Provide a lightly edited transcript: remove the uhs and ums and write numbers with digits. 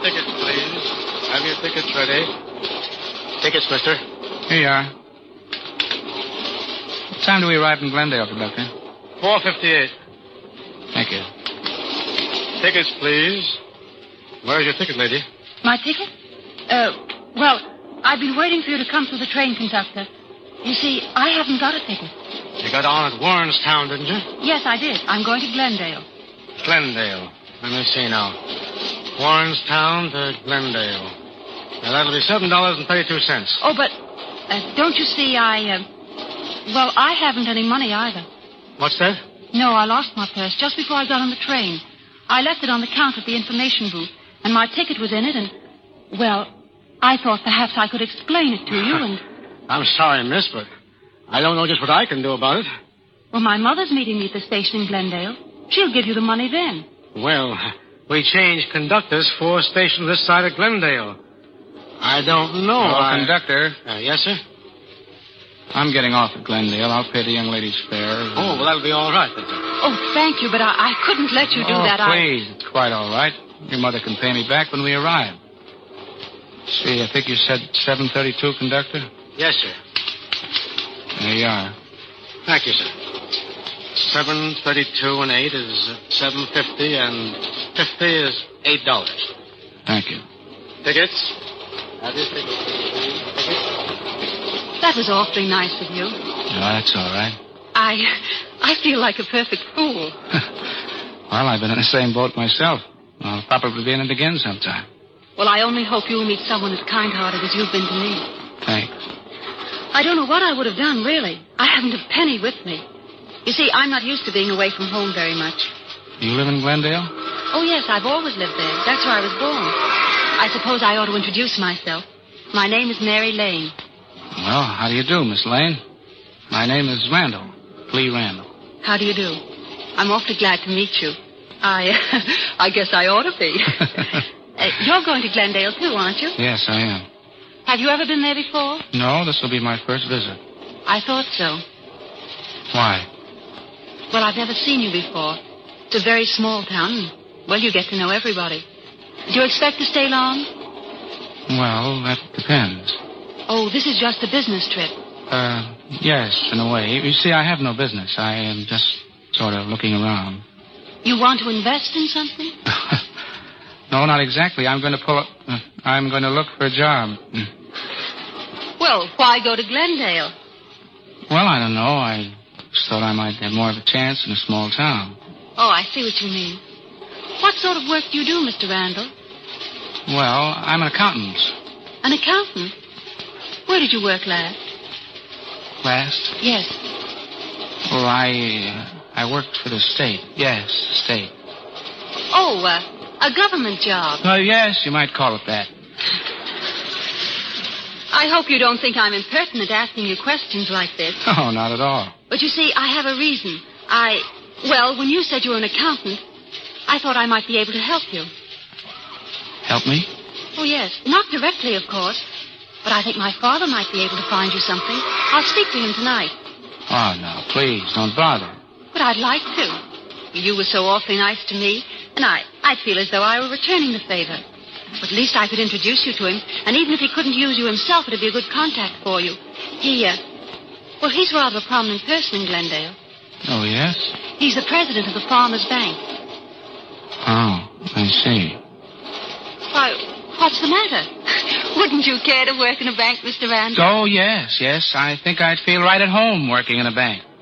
tickets, please. Have your tickets ready. Tickets, mister. Here you are. What time do we arrive in Glendale, conductor? 4:58. Thank you. Tickets, please. Where's your ticket, lady? My ticket? Well, I've been waiting for you to come through the train, conductor. You see, I haven't got a ticket. You got on at Warrenstown, didn't you? Yes, I did. I'm going to Glendale. Glendale. Let me see now. Warrenstown to Glendale. Now, that'll be $7.32. Oh, but don't you see, I haven't any money either. What's that? No, I lost my purse just before I got on the train. I left it on the counter at the information booth, and my ticket was in it, and, well, I thought perhaps I could explain it to you, and... I'm sorry, miss, but I don't know just what I can do about it. Well, my mother's meeting me at the station in Glendale. She'll give you the money then. Well, we changed conductors 4 stations this side of Glendale. I don't know. Conductor. Yes, sir? I'm getting off at Glendale. I'll pay the young lady's fare. Oh, well, that'll be all right, then, sir. Oh, thank you, but I couldn't let you do that. Please. It's quite all right. Your mother can pay me back when we arrive. See, I think you said 7:32, conductor? Yes, sir. There you are. Thank you, sir. 7:32 and 8 is $7.50, and 50 is $8. Thank you. Tickets? Have your tickets, please. Tickets? That was awfully nice of you. No, that's all right. I feel like a perfect fool. Well, I've been in the same boat myself. I'll probably be in it again sometime. Well, I only hope you'll meet someone as kind-hearted as you've been to me. Thanks. I don't know what I would have done, really. I haven't a penny with me. You see, I'm not used to being away from home very much. You live in Glendale? Oh, yes, I've always lived there. That's where I was born. I suppose I ought to introduce myself. My name is Mary Lane. Well, how do you do, Miss Lane? My name is Randall. Lee Randall. How do you do? I'm awfully glad to meet you. I guess I ought to be. You're going to Glendale, too, aren't you? Yes, I am. Have you ever been there before? No, this will be my first visit. I thought so. Why? Well, I've never seen you before. It's a very small town. Well, you get to know everybody. Do you expect to stay long? Well, that depends. Oh, this is just a business trip. Yes, in a way. You see, I have no business. I am just sort of looking around. You want to invest in something? No, not exactly. I'm going to look for a job. Well, why go to Glendale? Well, I don't know. I just thought I might have more of a chance in a small town. Oh, I see what you mean. What sort of work do you do, Mr. Randall? Well, I'm an accountant. An accountant? Where did you work last? Last? Yes. Well, I worked for the state. Yes, state. Oh, a government job. Well, yes, you might call it that. I hope you don't think I'm impertinent asking you questions like this. Oh, not at all. But you see, I have a reason. Well, when you said you were an accountant, I thought I might be able to help you. Help me? Oh, yes. Not directly, of course. But I think my father might be able to find you something. I'll speak to him tonight. Oh, no, please, don't bother. But I'd like to. You were so awfully nice to me, and I'd feel as though I were returning the favor. But at least I could introduce you to him, and even if he couldn't use you himself, it'd be a good contact for you. He's rather a prominent person in Glendale. Oh, yes? He's the president of the Farmers Bank. Oh, I see. Why, what's the matter? Wouldn't you care to work in a bank, Mr. Randall? Oh, yes. I think I'd feel right at home working in a bank.